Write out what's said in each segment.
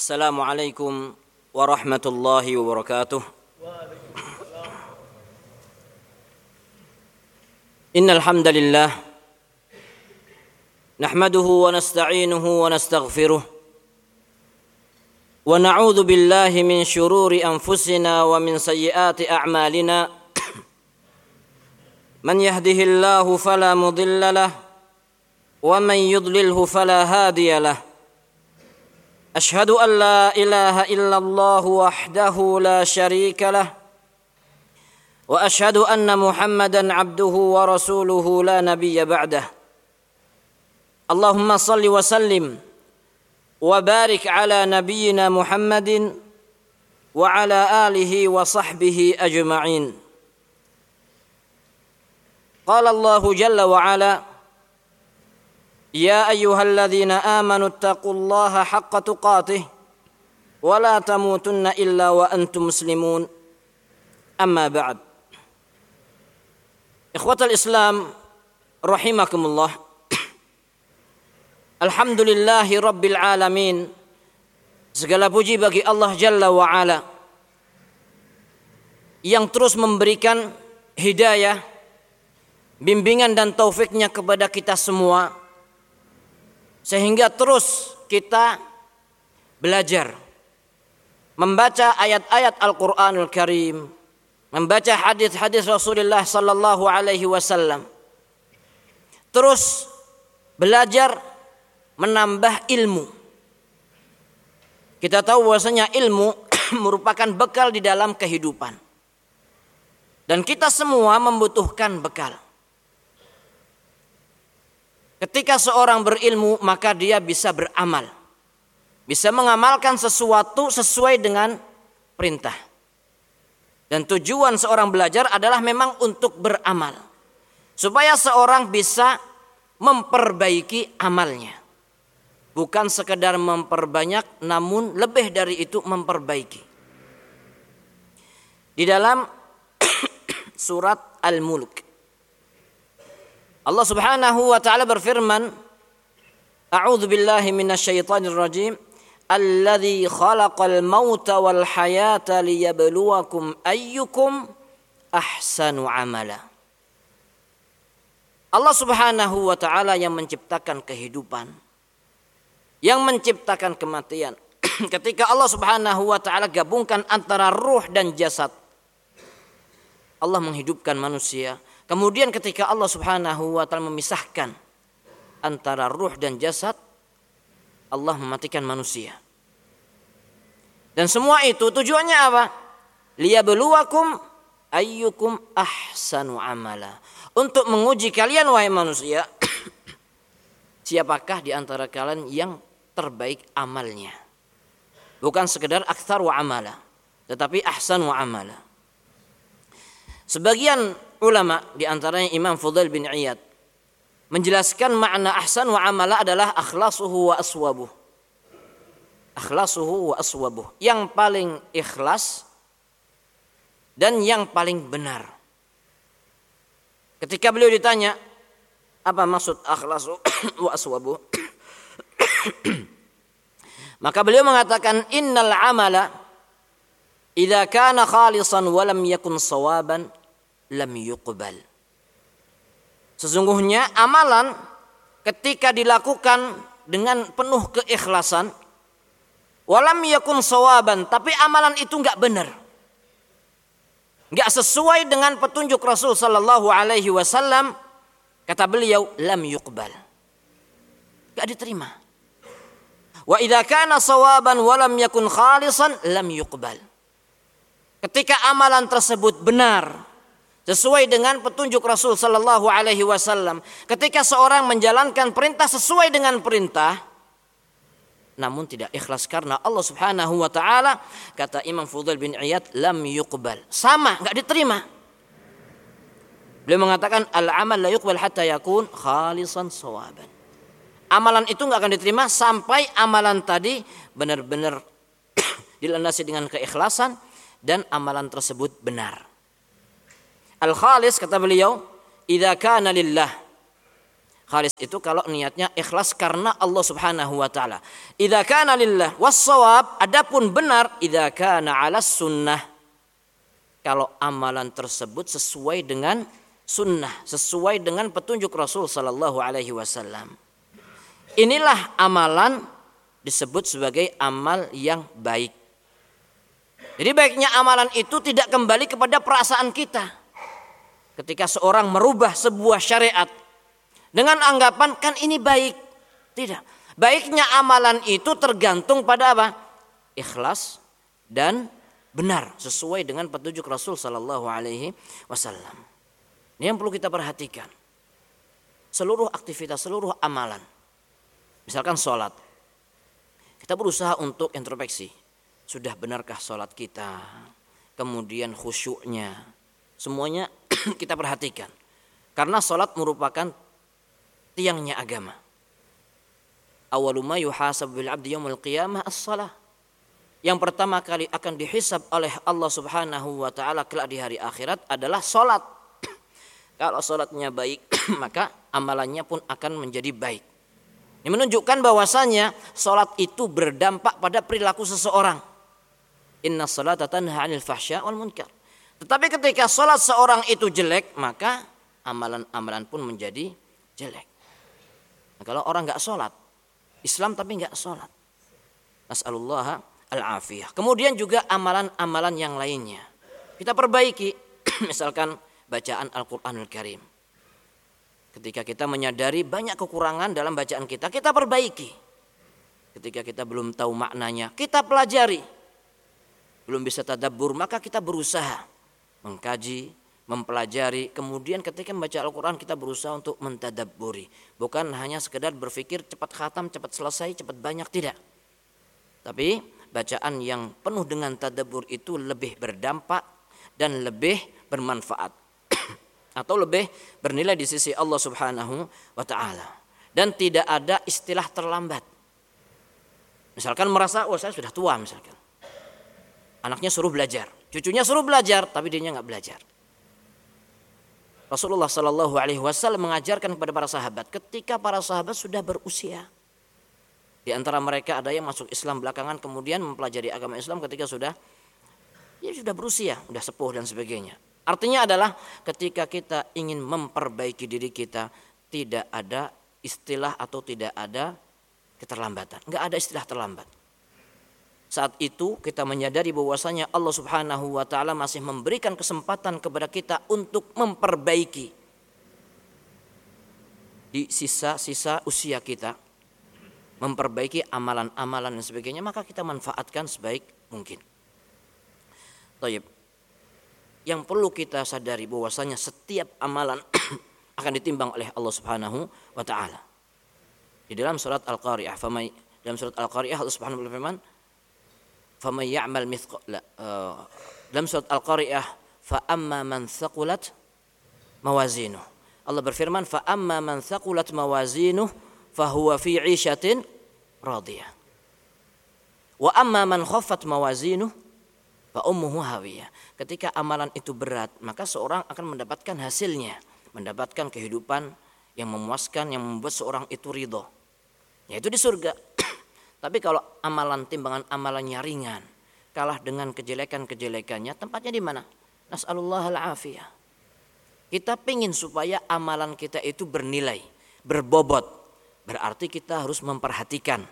Assalamualaikum warahmatullahi wabarakatuh. Innal hamdalillah nahmaduhu wa nasta'inuhu wa nastaghfiruh wa na'udzu billahi min shururi anfusina wa min sayyiati a'malina. Man yahdihillahu fala mudilla lahu wa man yudlilhu fala hadiya lahu. Ashhadu an la ilaha illallah wahdahu la syarika lah wa ashhadu anna Muhammadan abduhu wa rasuluhu la nabiyya ba'dah. Allahumma salli wa sallim wa barik ala nabiyyina Muhammadin wa ala alihi wa sahbihi ajma'in. Qala Allahu jalla wa ala: Ya ayyuhalladzina amanu taqullaha haqqa tuqatih wa la tamutunna illa wa antum muslimun. Amma ba'd. Ikhwatal Islam rahimakumullah. Alhamdulillahi rabbil alamin. Segala puji bagi Allah Jalla wa Ala yang terus memberikan hidayah, bimbingan dan taufiknya kepada kita semua, sehingga terus kita belajar membaca ayat-ayat Al-Quranul Karim, membaca hadis-hadis Rasulullah sallallahu alaihi wasallam, terus belajar menambah ilmu. Kita tahu bahwasanya ilmu merupakan bekal di dalam kehidupan, dan kita semua membutuhkan bekal. Ketika seorang berilmu, maka dia bisa beramal, bisa mengamalkan sesuatu sesuai dengan perintah. Dan tujuan seorang belajar adalah memang untuk beramal, supaya seorang bisa memperbaiki amalnya. Bukan sekedar memperbanyak, namun lebih dari itu memperbaiki. Di dalam surat Al-Mulk, Allah Subhanahu wa taala berfirman, A'udzu billahi minasyaitonir rajim, Alladzi khalaqal mauta wal hayata liyabluwakum ayyukum ahsanu amala. Allah Subhanahu wa taala yang menciptakan kehidupan, yang menciptakan kematian. Ketika Allah Subhanahu wa taala gabungkan antara ruh dan jasad, Allah menghidupkan manusia. Kemudian ketika Allah Subhanahu wa taala memisahkan antara ruh dan jasad, Allah mematikan manusia. Dan semua itu tujuannya apa? Liyabluwakum ayyukum ahsanu amala. Untuk menguji kalian wahai manusia, siapakah di antara kalian yang terbaik amalnya? Bukan sekedar aktsar wa amala, tetapi ahsan wa amala. Sebagian ulama di antaranya Imam Fudail bin Iyad menjelaskan makna ahsan wa amala adalah akhlasuhu wa aswabuh. Akhlasuhu wa aswabuh, yang paling ikhlas dan yang paling benar. Ketika beliau ditanya, apa maksud akhlasu wa aswabuh? Maka beliau mengatakan, innal amala idza kana khalisan wa lam yakun sawaban lam yuqbal. Sesungguhnya amalan ketika dilakukan dengan penuh keikhlasan, walam yakun sawaban, tapi amalan itu enggak benar, enggak sesuai dengan petunjuk Rasul sallallahu alaihi wasallam, kata beliau, lam yuqbal, enggak diterima. Wa idza kana sawaban walam yakun khalisan lam yuqbal. Ketika amalan tersebut benar, sesuai dengan petunjuk Rasul sallallahu alaihi wasallam, ketika seorang menjalankan perintah sesuai dengan perintah, namun tidak ikhlas karena Allah Subhanahu wa taala, kata Imam Fudail bin Iyad, lam yuqbal, sama enggak diterima. Beliau mengatakan al-amal la yuqbal hatta yakun khalisan sawaban. Amalan itu enggak akan diterima sampai amalan tadi benar-benar dilandasi dengan keikhlasan dan amalan tersebut benar. Al-khalis, kata beliau, idza kana lillah Khalis itu kalau niatnya ikhlas karena Allah Subhanahu wa taala. Idza kana lillah was-shawab, adapun benar idza kana 'alas sunnah. Kalau amalan tersebut sesuai dengan sunnah, sesuai dengan petunjuk Rasul sallallahu alaihi wasallam. Inilah amalan disebut sebagai amal yang baik. Jadi baiknya amalan itu tidak kembali kepada perasaan kita. Ketika seorang merubah sebuah syariat dengan anggapan kan ini baik. Tidak. Baiknya amalan itu tergantung pada apa? Ikhlas dan benar sesuai dengan petunjuk Rasul sallallahu alaihi wasallam. Ini yang perlu kita perhatikan. Seluruh aktivitas, seluruh amalan. Misalkan sholat. Kita berusaha untuk introspeksi. Sudah benarkah sholat kita? Kemudian khusyuknya. Semuanya kita perhatikan. Karena sholat merupakan tiangnya agama. Awwalu ma yuhasabu bil 'abdi yaumil qiyamah as-shalah. Yang pertama kali akan dihisab oleh Allah Subhanahu wa taala kelak di hari akhirat adalah salat. Kalau salatnya baik, maka amalannya pun akan menjadi baik. Ini menunjukkan bahwasanya salat itu berdampak pada perilaku seseorang. Inna salata tanha 'anil fahsya wal munkar. Tetapi ketika salat seorang itu jelek, maka amalan-amalan pun menjadi jelek. Nah, kalau orang enggak salat, Islam tapi enggak salat. Nas'alullah al-afiyah. Kemudian juga amalan-amalan yang lainnya. Kita perbaiki. Misalkan bacaan Al-Quranul Karim. Ketika kita menyadari banyak kekurangan dalam bacaan kita, kita perbaiki. Ketika kita belum tahu maknanya, kita pelajari. Belum bisa tadabbur, maka kita berusaha mengkaji, mempelajari. Kemudian ketika membaca Al-Quran kita berusaha untuk mentadabburi. Bukan hanya sekedar berpikir cepat khatam, cepat selesai, cepat banyak, tidak. Tapi bacaan yang penuh dengan tadabbur itu lebih berdampak dan lebih bermanfaat atau lebih bernilai di sisi Allah Subhanahu wa taala. Dan tidak ada istilah terlambat. Misalkan merasa saya sudah tua misalkan. Anaknya suruh belajar, cucunya suruh belajar tapi dirinya enggak belajar. Rasulullah sallallahu alaihi wasallam mengajarkan kepada para sahabat ketika para sahabat sudah berusia. Di antara mereka ada yang masuk Islam belakangan kemudian mempelajari agama Islam ketika sudah berusia, sudah sepuh dan sebagainya. Artinya adalah ketika kita ingin memperbaiki diri kita, tidak ada istilah atau tidak ada keterlambatan. Enggak ada istilah terlambat. Saat itu kita menyadari bahwasanya Allah Subhanahu wa taala masih memberikan kesempatan kepada kita untuk memperbaiki di sisa-sisa usia kita. Memperbaiki amalan-amalan dan sebagainya, maka kita manfaatkan sebaik mungkin. Tayyib. Yang perlu kita sadari bahwasanya setiap amalan akan ditimbang oleh Allah Subhanahu wa taala. Di dalam surat Al-Qari'ah, dalam surat Al-Qari'ah Allah Subhanahu wa taala berfirman, "Faman ya'mal dalam surat Al-Qari'ah, fa amma man thaqulat mawazinuh. Allah berfirman, "Fa amma man thaqulat mawazinuh fahuwa fi 'ishatin radiyah. Wa amma man khaffat mawazinuh fa ummuhu hawiyah." Ketika amalan itu berat, maka seorang akan mendapatkan hasilnya, mendapatkan kehidupan yang memuaskan, yang membuat seorang itu ridho, yaitu di surga. Tapi kalau amalan timbangan amalannya ringan, kalah dengan kejelekan-kejelekannya, tempatnya di mana? Nas'alullah al-afiyah. Kita pingin supaya amalan kita itu bernilai, berbobot. Berarti kita harus memperhatikan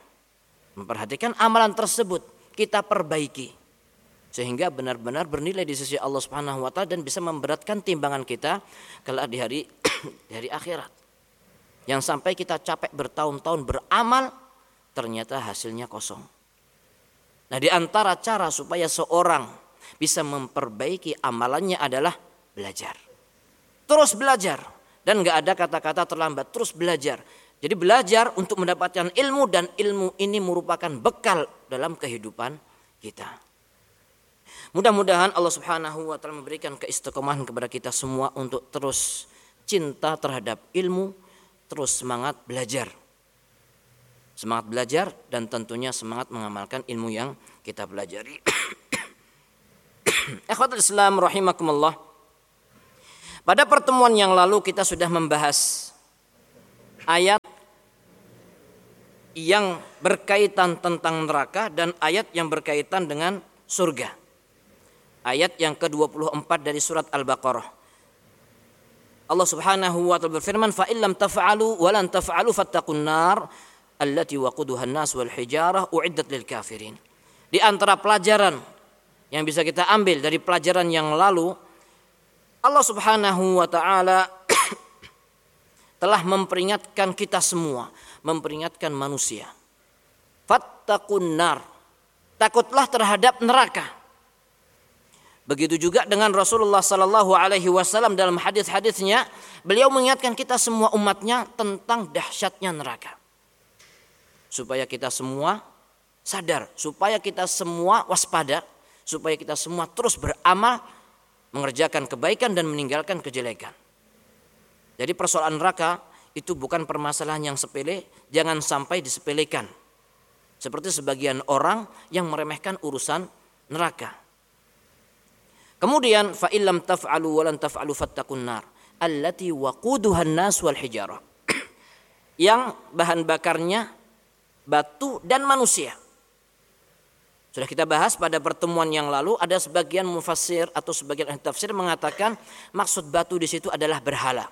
amalan tersebut, kita perbaiki sehingga benar-benar bernilai di sisi Allah Subhanahu wa taala dan bisa memberatkan timbangan kita kelak di hari akhirat. Yang sampai kita capek bertahun-tahun beramal ternyata hasilnya kosong. Nah, di antara cara supaya seorang bisa memperbaiki amalannya adalah belajar. Terus belajar dan enggak ada kata-kata terlambat, terus belajar. Jadi belajar untuk mendapatkan ilmu dan ilmu ini merupakan bekal dalam kehidupan kita. Mudah-mudahan Allah Subhanahu wa taala memberikan keistiqomahan kepada kita semua untuk terus cinta terhadap ilmu, terus semangat belajar. Semangat belajar dan tentunya semangat mengamalkan ilmu yang kita pelajari. Ikhwatul Islam rahimakumullah. Pada pertemuan yang lalu kita sudah membahas ayat yang berkaitan tentang neraka dan ayat yang berkaitan dengan surga. Ayat yang ke-24 dari surat Al-Baqarah. Allah Subhanahu wa taala berfirman, "Fa illam taf'alu wa lan taf'alu fattaqun nar allati waquduha an-nas wal hijarah u'iddat lil kafirin." Di antara pelajaran yang bisa kita ambil dari pelajaran yang lalu, Allah Subhanahu wa taala telah memperingatkan kita semua, memperingatkan manusia. Fattaqun nar, takutlah terhadap neraka. Begitu juga dengan Rasulullah sallallahu alaihi wasallam dalam hadis-hadisnya, beliau mengingatkan kita semua umatnya tentang dahsyatnya neraka. Supaya kita semua sadar, supaya kita semua waspada, supaya kita semua terus beramal, mengerjakan kebaikan dan meninggalkan kejelekan. Jadi persoalan neraka itu bukan permasalahan yang sepele, jangan sampai disepelekan. Seperti sebagian orang yang meremehkan urusan neraka. Kemudian fa illam taf'alu wa lan taf'alu fattaqun nar allati waquduha an-nas wal hijarah. Yang bahan bakarnya batu dan manusia. Sudah kita bahas pada pertemuan yang lalu, ada sebagian mufassir atau sebagian ahli tafsir mengatakan maksud batu di situ adalah berhala.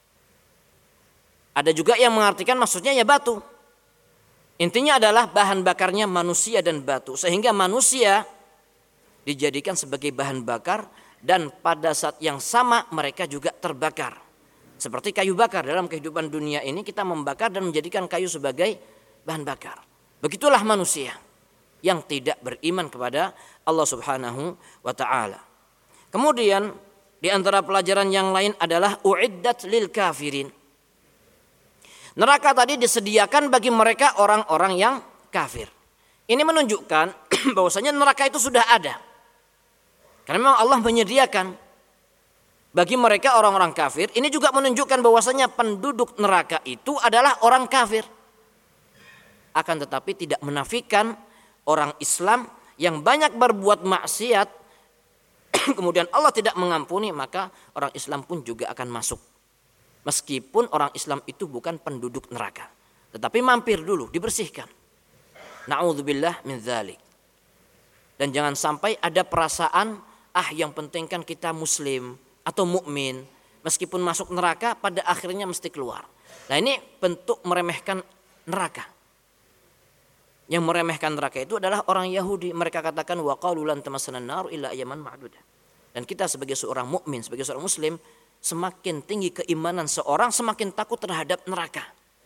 Ada juga yang mengartikan maksudnya ya batu. Intinya adalah bahan bakarnya manusia dan batu. Sehingga manusia dijadikan sebagai bahan bakar dan pada saat yang sama mereka juga terbakar. Seperti kayu bakar dalam kehidupan dunia ini, kita membakar dan menjadikan kayu sebagai bahan bakar. Begitulah manusia yang tidak beriman kepada Allah Subhanahu wa taala. Kemudian di antara pelajaran yang lain adalah uiddat lil kafirin. Neraka tadi disediakan bagi mereka orang-orang yang kafir. Ini menunjukkan bahwasanya neraka itu sudah ada. Karena memang Allah menyediakan bagi mereka orang-orang kafir. Ini juga menunjukkan bahwasanya penduduk neraka itu adalah orang kafir. Akan tetapi tidak menafikan orang Islam yang banyak berbuat maksiat, kemudian Allah tidak mengampuni, maka orang Islam pun juga akan masuk. Meskipun orang Islam itu bukan penduduk neraka, tetapi mampir dulu, dibersihkan. Na'udzubillah min dzalik. Dan jangan sampai ada perasaan, yang penting kan kita muslim atau mukmin, meskipun masuk neraka pada akhirnya mesti keluar. Nah ini bentuk meremehkan neraka. Yang meremehkan neraka itu adalah orang Yahudi. Mereka katakan wa qalu lan tamassana an-nar illa ayyaman ma'dudah. Dan kita sebagai seorang mukmin, sebagai seorang muslim, semakin tinggi keimanan seorang, semakin takut terhadap neraka.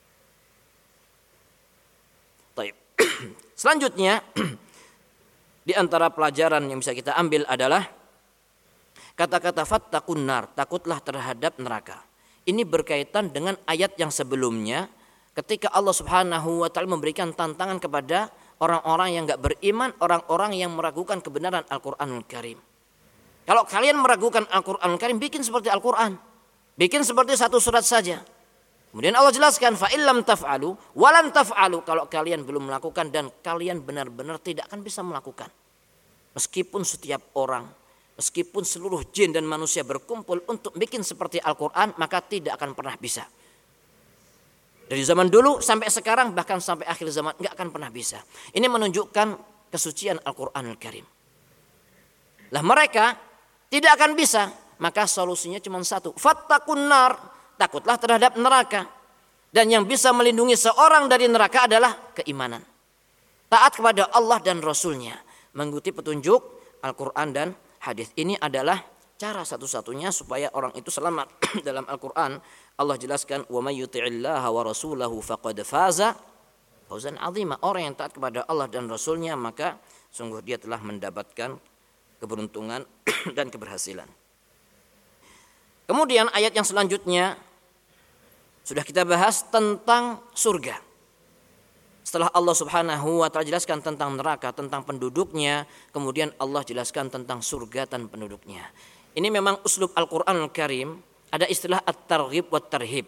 Baik. Selanjutnya, di antara pelajaran yang bisa kita ambil adalah kata-kata fattaqun nar, takutlah terhadap neraka. Ini berkaitan dengan ayat yang sebelumnya, ketika Allah Subhanahu wa taala memberikan tantangan kepada orang-orang yang enggak beriman, orang-orang yang meragukan kebenaran Al-Qur'anul Karim. Kalau kalian meragukan Al-Qur'anul Karim, bikin seperti Al-Qur'an. Bikin seperti satu surat saja. Kemudian Allah jelaskan fa illam taf'alu wa lan taf'alu, kalau kalian belum melakukan dan kalian benar-benar tidak akan bisa melakukan. Meskipun setiap orang, meskipun seluruh jin dan manusia berkumpul untuk bikin seperti Al-Qur'an, maka tidak akan pernah bisa. Dari zaman dulu sampai sekarang, bahkan sampai akhir zaman enggak akan pernah bisa. Ini menunjukkan kesucian Al-Qur'anul Karim. Lah mereka tidak akan bisa, maka solusinya cuma satu. Fattaqun nar, takutlah terhadap neraka. Dan yang bisa melindungi seorang dari neraka adalah keimanan. Taat kepada Allah dan Rasulnya. Mengikuti petunjuk Al-Quran dan hadis. Ini adalah cara satu-satunya supaya orang itu selamat. Dalam Al-Quran Allah jelaskan, wa may yuti'illaha wa rasulahu faqad faza fawzan 'azima. Orang yang taat kepada Allah dan Rasulnya, maka sungguh dia telah mendapatkan keberuntungan dan keberhasilan. Kemudian ayat yang selanjutnya sudah kita bahas tentang surga. Setelah Allah Subhanahu wa taala jelaskan tentang neraka, tentang penduduknya, kemudian Allah jelaskan tentang surga dan penduduknya. Ini memang uslub Al-Qur'anul Karim, ada istilah at-targhib wat tarhib.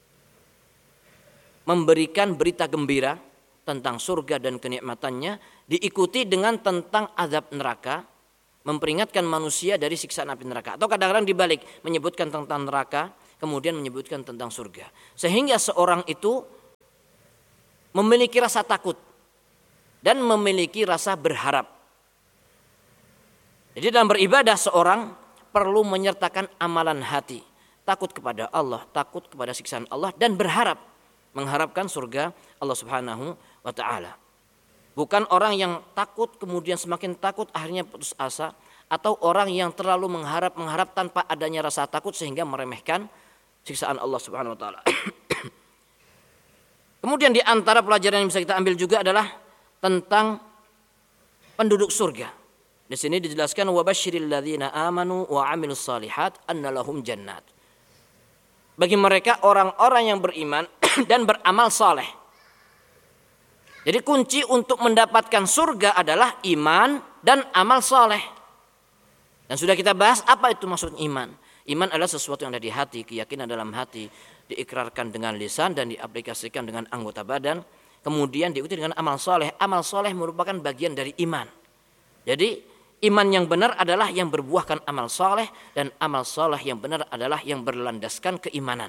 Memberikan berita gembira tentang surga dan kenikmatannya, diikuti dengan tentang azab neraka, memperingatkan manusia dari siksaan api neraka. Atau kadang-kadang dibalik, menyebutkan tentang neraka, kemudian menyebutkan tentang surga. Sehingga seorang itu memiliki rasa takut dan memiliki rasa berharap. Jadi dalam beribadah seorang perlu menyertakan amalan hati. Takut kepada Allah, takut kepada siksaan Allah, dan berharap. Mengharapkan surga Allah Subhanahu wa ta'ala. Bukan orang yang takut kemudian semakin takut akhirnya putus asa. Atau orang yang terlalu mengharap tanpa adanya rasa takut sehingga meremehkan siksaan Allah Subhanahu wa ta'ala. Kemudian di antara pelajaran yang bisa kita ambil juga adalah tentang penduduk surga. Di sini dijelaskan wa basyiril ladzina amanu wa 'amilus shalihat anna lahum jannat. Bagi mereka orang-orang yang beriman dan beramal saleh. Jadi kunci untuk mendapatkan surga adalah iman dan amal saleh. Dan sudah kita bahas apa itu maksud iman. Iman adalah sesuatu yang ada di hati, keyakinan dalam hati, diikrarkan dengan lisan dan diaplikasikan dengan anggota badan, kemudian diikuti dengan amal soleh. Amal soleh merupakan bagian dari iman. Jadi iman yang benar adalah yang berbuahkan amal soleh, dan amal soleh yang benar adalah yang berlandaskan keimanan.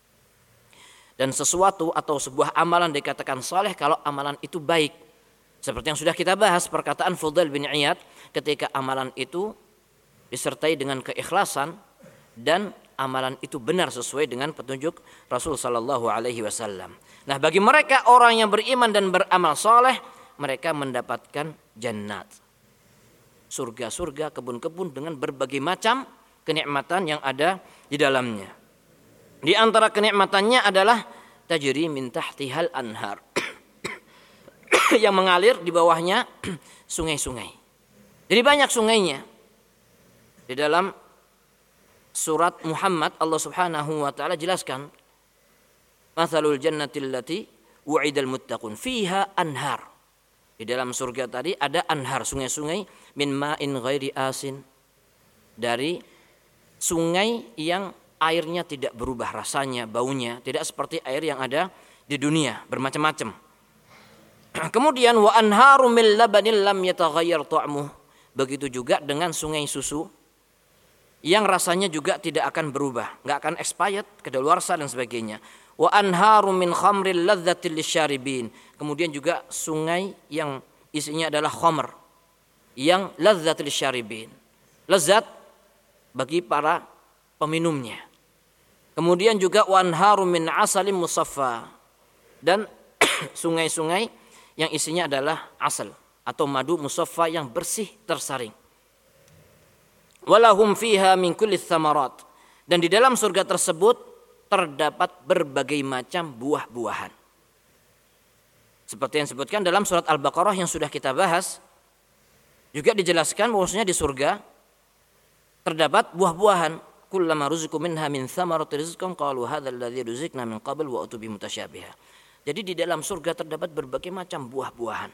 Dan sesuatu atau sebuah amalan dikatakan soleh kalau amalan itu baik. Seperti yang sudah kita bahas perkataan Fudail bin Iyad, ketika amalan itu disertai dengan keikhlasan dan amalan itu benar sesuai dengan petunjuk Rasul sallallahu alaihi wasallam. Nah, bagi mereka orang yang beriman dan beramal saleh, mereka mendapatkan jannat. Surga-surga, kebun-kebun dengan berbagai macam kenikmatan yang ada di dalamnya. Di antara kenikmatannya adalah tajri min tahtihal anhar. Yang mengalir di bawahnya sungai-sungai. Jadi banyak sungainya. Di dalam surat Muhammad Allah Subhanahu wa taala jelaskan mathalul jannatil lati wu'idal muttaqun fiha anhar. Di dalam surga tadi ada anhar, sungai-sungai min ma'in ghairi asin, dari sungai yang airnya tidak berubah rasanya, baunya tidak seperti air yang ada di dunia, bermacam-macam. Kemudian wa anharu min labanin lam yataghayyar ta'muh. Begitu juga dengan sungai susu yang rasanya juga tidak akan berubah, nggak akan expired, kedaluarsa dan sebagainya. Wa anharu min khamril ladzatil lisyaribin. Kemudian juga sungai yang isinya adalah khamr yang ladzatil lisyaribin, lezat bagi para peminumnya. Kemudian juga wa anharu min asalim musaffa, dan sungai-sungai yang isinya adalah asal atau madu musaffa yang bersih tersaring. Walahum fiha min kulli tsamarat, dan di dalam surga tersebut terdapat berbagai macam buah-buahan. Seperti yang disebutkan dalam surat Al-Baqarah yang sudah kita bahas, juga dijelaskan bahwasanya di surga terdapat buah-buahan. Kullama ruziqu minha min tsamarati rizqan qalu hadzal ladzi ruziqna min qabl wa utubi mutasyabiha. Jadi di dalam surga terdapat berbagai macam buah-buahan.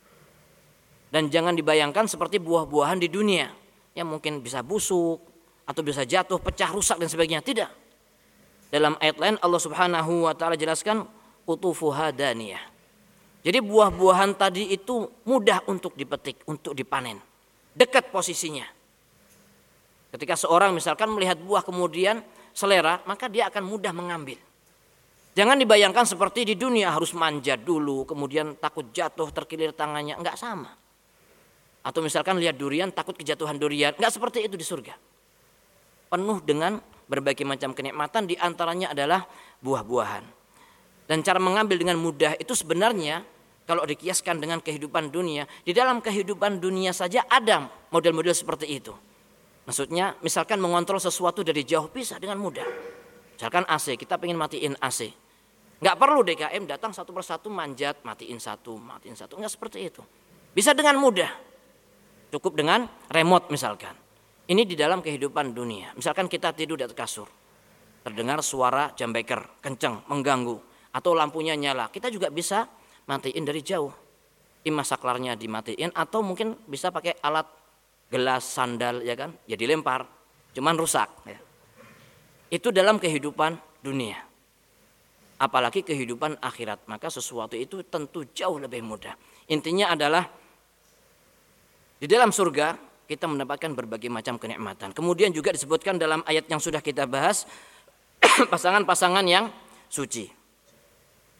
Dan jangan dibayangkan seperti buah-buahan di dunia yang mungkin bisa busuk atau bisa jatuh, pecah, rusak dan sebagainya. Tidak. Dalam ayat lain Allah Subhanahu wa taala jelaskan qutufuha daniyah. Jadi buah-buahan tadi itu mudah untuk dipetik, untuk dipanen. Dekat posisinya. Ketika seorang misalkan melihat buah kemudian selera, maka dia akan mudah mengambil. Jangan dibayangkan seperti di dunia harus manjat dulu, kemudian takut jatuh, terkilir tangannya. Enggak sama. Atau misalkan lihat durian, takut kejatuhan durian. Enggak seperti itu di surga. Penuh dengan berbagai macam kenikmatan, di antaranya adalah buah-buahan. Dan cara mengambil dengan mudah itu sebenarnya kalau dikiaskan dengan kehidupan dunia, di dalam kehidupan dunia saja ada model-model seperti itu. Maksudnya misalkan mengontrol sesuatu dari jauh bisa dengan mudah. Misalkan AC, kita pengen matiin AC. Enggak perlu DKM datang satu persatu manjat, matiin satu. Enggak seperti itu. Bisa dengan mudah. Cukup dengan remote misalkan. Ini di dalam kehidupan dunia. Misalkan kita tidur di atas kasur. Terdengar suara jam beker, kencang, mengganggu. Atau lampunya nyala. Kita juga bisa matiin dari jauh. Ima saklarnya dimatiin. Atau mungkin bisa pakai alat gelas, sandal, ya kan. Ya dilempar. Cuman rusak. Ya. Itu dalam kehidupan dunia. Apalagi kehidupan akhirat. Maka sesuatu itu tentu jauh lebih mudah. Intinya adalah di dalam surga kita mendapatkan berbagai macam kenikmatan. Kemudian juga disebutkan dalam ayat yang sudah kita bahas pasangan-pasangan yang suci.